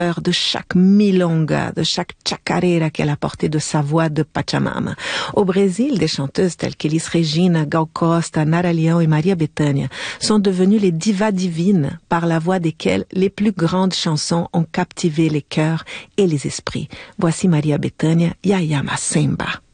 de chaque milonga, de chaque chacarera qu'elle a porté de sa voix de Pachamama. Au Brésil, des chanteuses telles qu'Elis Regina, Gal Costa, Nara Leão et Maria Bethânia sont devenues les divas divines par la voix desquelles les plus grandes chansons ont captivé les cœurs et les esprits. Voici Maria Bethânia, Yaya Macemba.